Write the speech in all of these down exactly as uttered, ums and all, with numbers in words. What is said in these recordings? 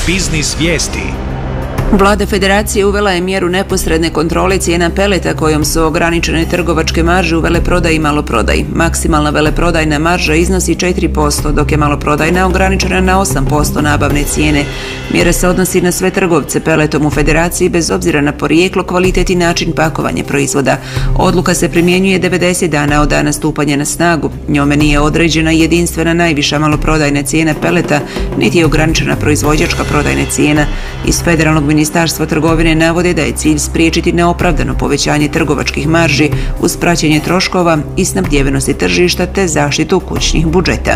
Biznis vijesti. Vlada Federacije uvela je mjeru neposredne kontrole cijena peleta kojom su ograničene trgovačke marže u veleprodaji i maloprodaji. Maksimalna veleprodajna marža iznosi četiri posto, dok je maloprodajna ograničena na osam posto nabavne cijene. Mjera se odnosi na sve trgovce peletom u Federaciji bez obzira na porijeklo, kvalitet i način pakovanja proizvoda. Odluka se primjenjuje devedeset dana od dana stupanja na snagu. Njome nije određena jedinstvena najviša maloprodajna cijena peleta, niti je ograničena proizvođačka prodajna cijena. Iz Federalnog Ministarstva trgovine navode da je cilj spriječiti neopravdano povećanje trgovačkih marži uz praćenje troškova i snabdjevenosti tržišta te zaštitu kućnih budžeta.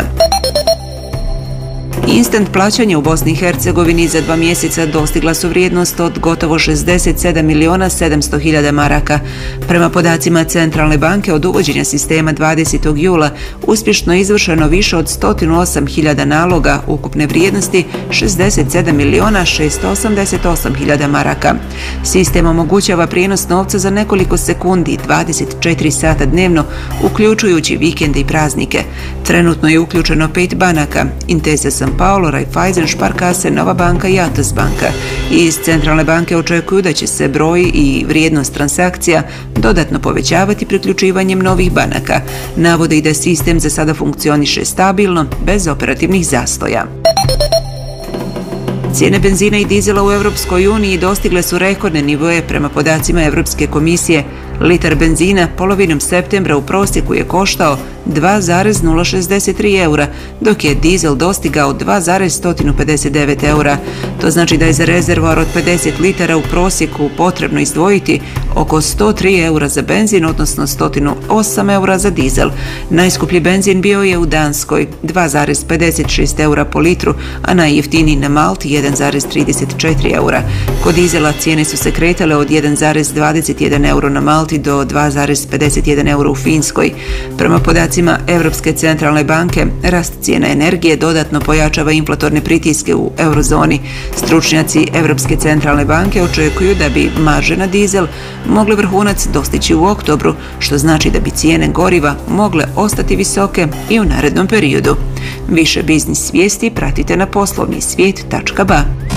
Instant plaćanje u Bosni i Hercegovini za dva mjeseca dostigla su vrijednost od gotovo šezdeset sedam miliona sedamsto hiljada maraka. Prema podacima Centralne banke, od uvođenja sistema dvadesetog jula uspješno je izvršeno više od sto osam hiljada naloga ukupne vrijednosti šezdeset sedam miliona šesto osamdeset osam hiljada maraka. Sistem omogućava prijenos novca za nekoliko sekundi, dvadeset četiri sata dnevno, uključujući vikende i praznike. Trenutno je uključeno pet banaka: Intesa San Paolo, Raiffeisen, Sparkasse, Nova banka i Atos banka. Iz Centralne banke očekuju da će se broj i vrijednost transakcija dodatno povećavati priključivanjem novih banaka. Navode i da sistem za sada funkcioniše stabilno, bez operativnih zastoja. Cijene benzina i dizela u Europskoj uniji dostigle su rekordne nivoe prema podacima Europske komisije. Litar benzina polovinom septembra u prosjeku je koštao dva zarez nula šezdeset tri eura, dok je dizel dostigao dva zarez sto pedeset devet eura. To znači da je za rezervoar od pedeset litara u prosjeku potrebno izdvojiti oko sto tri eura za benzin, odnosno sto osam eura za dizel. Najskuplji benzin bio je u Danskoj, dva zarez pedeset šest eura po litru, a najjeftiniji na Malti jedan zarez trideset četiri eura. Kod dizela cijene su se kretale od jedan zarez dvadeset jedan euro na Malti do dva zarez pedeset jedan euro u Finskoj. Prema podacima Europske centralne banke, rast cijena energije dodatno pojačava inflatorne pritiske u eurozoni. Stručnjaci Europske centralne banke očekuju da bi marže na dizel mogle vrhunac dostići u oktobru, što znači da bi cijene goriva mogle ostati visoke i u narednom periodu. Više biznis vijesti pratite na poslovni svijet tačka ba.